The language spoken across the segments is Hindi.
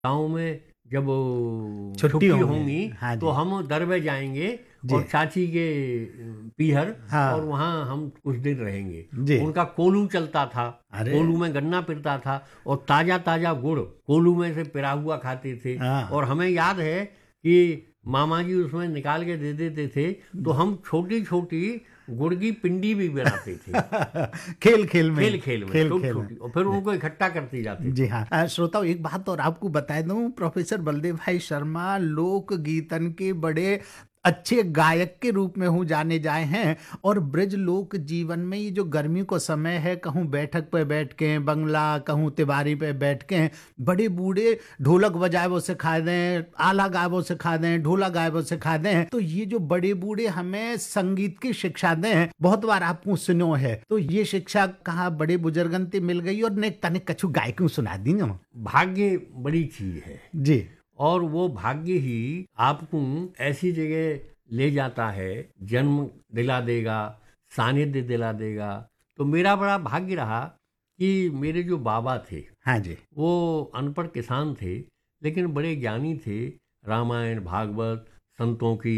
गाँव में जब छुट्टी छुट्टी होंगी हाँ तो हम दरबे जाएंगे और चाची के पीहर, हाँ। और वहाँ हम कुछ दिन रहेंगे। जी। उनका कोलू चलता था, कोलू में गन्ना पिरता था और ताजा ताजा गुड़ कोलू में से पिरा हुआ खाते थे। हाँ। और हमें याद है कि मामा जी उसमें निकाल के दे देते थे, तो हम छोटी छोटी गुड़ की पिंडी भी बनाते थे खेल खेल में छोटी, और फिर उनको इकट्ठा करते जाते। जी हाँ। श्रोताओं, एक बात और आपको बता दूं, प्रोफेसर बलदेव भाई शर्मा लोक गीतन के बड़े अच्छे गायक के रूप में हूँ जाने जाए हैं। और ब्रज लोक जीवन में ये जो गर्मी को समय है, कहूँ बैठक पे बैठ के बंगला, कहूँ तिवारी पे बैठ के बड़े बूढ़े ढोलक बजाए वो सिखा दें, आला गाए वो सिखा दें, ढोला गाए वो सिखा दें। तो ये जो बड़े बूढ़े हमें संगीत की शिक्षा दें, बहुत बार आपको सुनो है, तो ये शिक्षा कहाँ बड़े बुजुर्गन से मिल गई और ने तनिक कछु गायकों सुना दी। भाग्य बड़ी चीज है जी। और वो भाग्य ही आपको ऐसी जगह ले जाता है, जन्म दिला देगा, सानिध्य दिला देगा। तो मेरा बड़ा भाग्य रहा कि मेरे जो बाबा थे, हाँ जी, वो अनपढ़ किसान थे लेकिन बड़े ज्ञानी थे। रामायण भागवत संतों की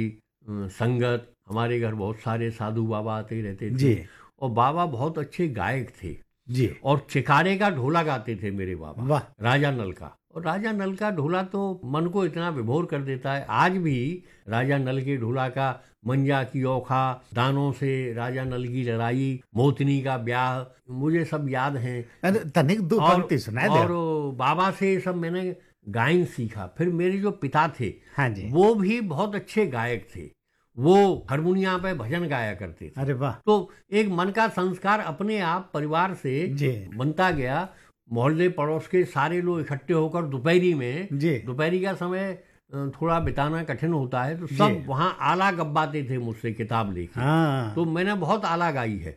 संगत, हमारे घर बहुत सारे साधु बाबा आते रहते थे जी। और बाबा बहुत अच्छे गायक थे जी। और चिकारे का ढोला गाते थे मेरे बाबा। वाह। राजा नल का। और राजा नल का ढोला तो मन को इतना विभोर कर देता है। आज भी राजा नल के ढोला का मंजा की औखा, दानों से राजा नल की लड़ाई, मोतनी का ब्याह, मुझे सब याद हैं। तनिक दो पंक्ति सुनाए दे। और बाबा से सब मैंने गायन सीखा। फिर मेरे जो पिता थे, हाँ जी, वो भी बहुत अच्छे गायक थे। वो हारमोनियम पे भजन गाया करते थे। अरे वाह। तो एक मन का संस्कार अपने आप परिवार से बनता गया। मोहल्ले पड़ोस के सारे लोग इकट्ठे होकर दोपहरी में, दोपहरी का समय थोड़ा बिताना कठिन होता है, तो सब वहाँ आला गब्बाते थे मुझसे किताब लेके। तो मैंने बहुत आला गाई है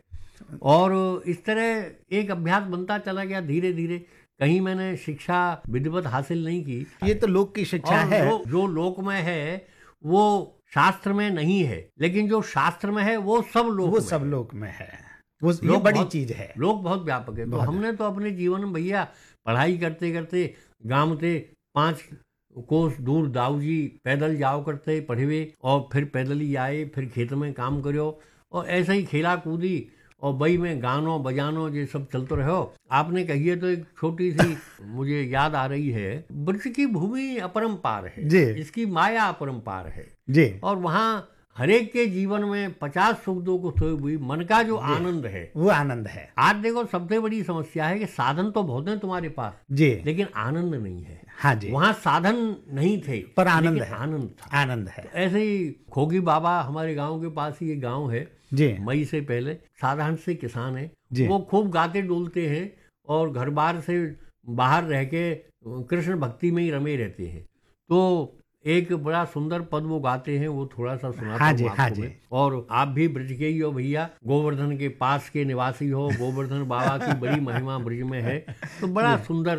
और इस तरह एक अभ्यास बनता चला गया धीरे धीरे। कहीं मैंने शिक्षा विधिवत हासिल नहीं की। ये तो लोक की शिक्षा है। जो लोक में है वो शास्त्र में नहीं है, लेकिन जो शास्त्र में है वो सब लोक में है। ये बड़ी चीज है। लोक बहुत व्यापक है। तो हमने तो अपने जीवन में भैया पढ़ाई करते करते गांव थे 5 कोस दूर दाऊजी पैदल जाओ करते पढ़े हुए, और फिर पैदल ही आए, फिर खेत में काम करो और ऐसे ही खेला कूदी और बई में गानों बजानों ये सब चलते रहो। आपने कही है तो एक छोटी सी मुझे याद आ रही है। ब्रज की भूमि अपरंपार है, इसकी माया अपरंपार है जी। और वहाँ हरेक के जीवन में 50 सुख दुख खोई हुई मन का जो आनंद है, वो आनंद है। आज देखो सबसे बड़ी समस्या है कि साधन तो बहुत है तुम्हारे पास जी, लेकिन आनंद नहीं है। हाँ जी। वहाँ साधन नहीं थे पर आनंद है, आनंद था, आनंद है। तो ऐसे ही खोगी बाबा हमारे गांव के पास ही एक गांव है जी, मई से पहले, साधारण से किसान है। वो खूब गाते डोलते हैं और घर बार से बाहर रह के कृष्ण भक्ति में ही रमे रहते हैं। तो एक बड़ा सुंदर पद वो गाते हैं, वो थोड़ा सा सुनाता हूँ आपको मैं। और आप भी ब्रज के ही हो भैया, गोवर्धन के पास के निवासी हो, गोवर्धन बाबा की बड़ी महिमा ब्रज में है। तो बड़ा सुंदर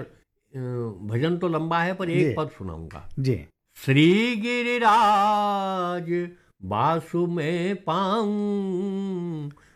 भजन तो लंबा है पर एक पद सुनाऊंगा जी। श्री गिरिराज बासु में पाऊं,